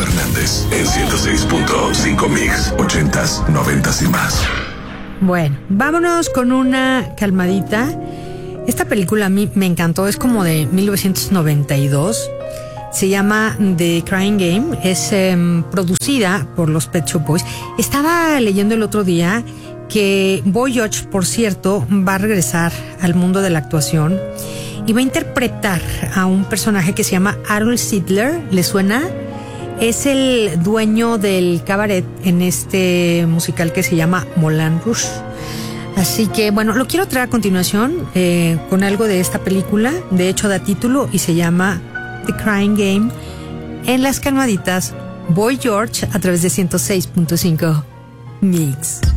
Fernández en 106.5 Mix, 80s, 90s y más. Bueno, vámonos con una calmadita. Esta película a mí me encantó, es como de 1992. Se llama The Crying Game, es producida por los Pet Shop Boys. Estaba leyendo el otro día que Boy George, por cierto, va a regresar al mundo de la actuación y va a interpretar a un personaje que se llama Adolf Hitler. ¿Le suena? Es el dueño del cabaret en este musical que se llama Moulin Rouge. Así que, bueno, lo quiero traer a continuación con algo de esta película. De hecho, da título y se llama The Crying Game. En las calmaditas, Boy George a través de 106.5 Mix.